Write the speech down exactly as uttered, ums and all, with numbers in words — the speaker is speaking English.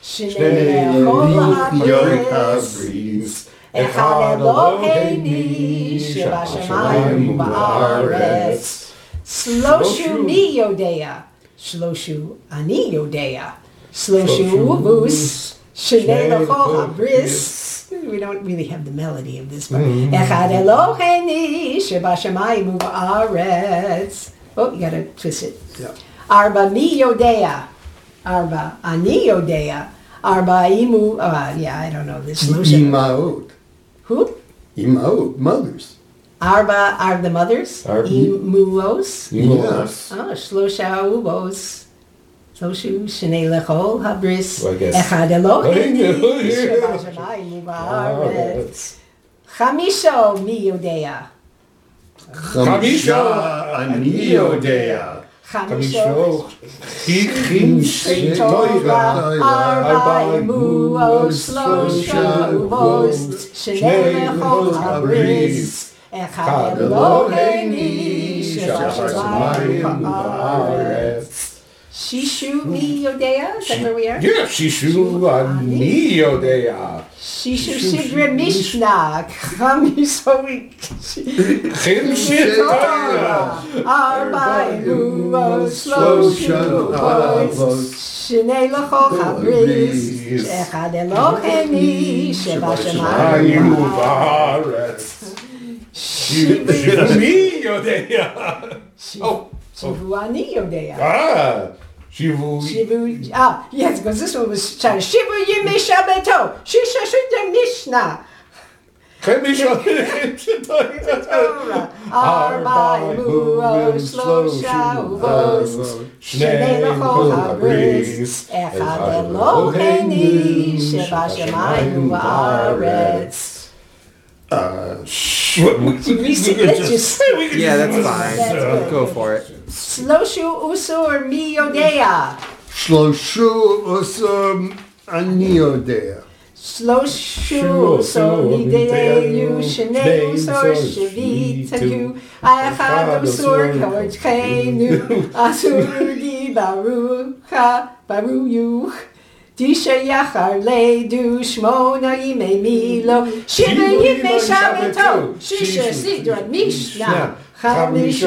Shnei Lechol HaBris, Echad Eloheini Shebashamayim Ba'aretz. Sloshu mi yodea, Sloshu ani yodea, Sloshu uvus, Shnei Lechol HaBris. We don't really have the melody of this, but Echad Eloheini Shebashamayim Ba'aretz. Oh, you gotta twist it. Yeah. Arba mi yodea, Arba ani yodea, Arba imu. Uh, yeah, I don't know this. Imaot. Who? Imaot, mothers. Arba are the mothers. Ar- Imuos. Yes. Oh, Shlosha uvos. Sloshu shnei lechol habris. Well, I guess. Echad Elohim. Hey, Shabashamayim u'ba'aretz. Chamisho mi yodea. Chamisha ani yodea. Chamisho. Chichin Torah. Arba imuos. Shlosha uvos. Shnei lechol habris. Echad Elohim. Shabashamayim u'ba'aretz. Shishu mi yodea? Is that where we are? Yeah, Shishu ani yodea. Shishu Sidra Mishnah. Chamisho Chimshit Torah. Arba imuos. Shlosha uvos. Shnei lechol habris. Echad Elohim. Shebashamayim u'ba'aretz. Shivu mi yodea. Oh. Shivu ani yodea. Ah. Shivu. Shivu. Ah, yes, because this one was trying. Shivu yimei Shabbato. Shisha Sidra Mishnah. Chimshit Torah. Arba imuos. Shlosha uvos. Shnei lechol habris. Echad Eloheini shebashamayim u'ba'aretz. Uh, Let's just Yeah, that's fine. That's good. Go for it. Sloshu usur mi yodea. Shloshu usum ani yodea. Sloshu usur mi deyu. Shnei usur shevitaku. Echad usur kodchenu. Asur di barucha baruyuch. Tisha yachar leidu shmona yimei milo. Shiva yimei Shabbato. Shisha sidra mishnah. Chamisha